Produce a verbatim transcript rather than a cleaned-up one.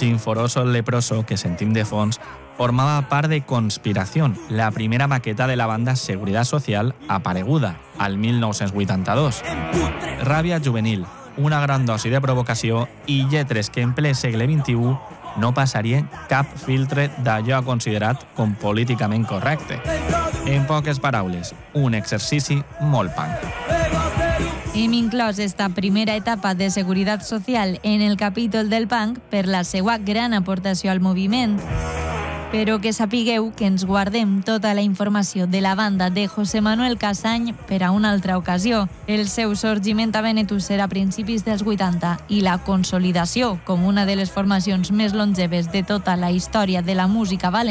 Sinforoso el leproso, que sentim de fons, formava part de Conspiración, la primera maqueta de la banda Seguridad Social apareguda al mil nou-cents vuitanta-dos. Ràbia juvenil, una gran dosi de provocació i lletres que en ple segle vint-i-u no passarien cap filtre d'allò considerat com políticament correcte. En poques paraules, un exercici molt punk. Hem inclòs esta primera etapa de Seguridad Social en el capítol del punk per la seva gran aportació al moviment. Però que sapigueu que ens guardem tota la informació de la banda de José Manuel Casany per a una altra ocasió. El seu sorgiment a Benetús era a principis dels vuitanta i la consolidació com una de les formacions més longeves de tota la història de la música valenciana